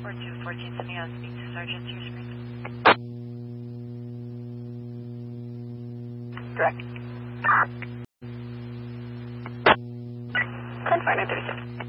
4214, sending out speak to Sergeant to your screen. Direct. 10-4, 936.